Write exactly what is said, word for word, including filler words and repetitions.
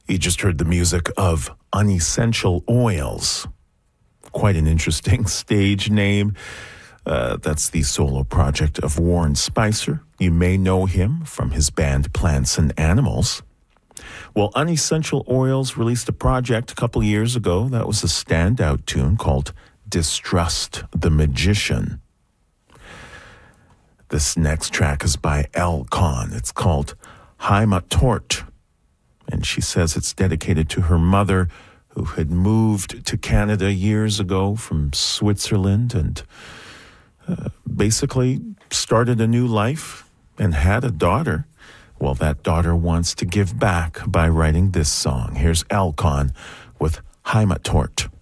You just heard the music of Unessential Oils. Quite an interesting stage name. Uh, that's the solo project of Warren Spicer. You may know him from his band Plants and Animals. Well, Unessential Oils released a project a couple years ago that was a standout tune called Distrust the Magician. This next track is by Elle Kahn. It's called Heimatort. And she says it's dedicated to her mother, who had moved to Canada years ago from Switzerland and uh, basically started a new life and had a daughter. Well, that daughter wants to give back by writing this song. Here's Elle Kahn with Heimatort.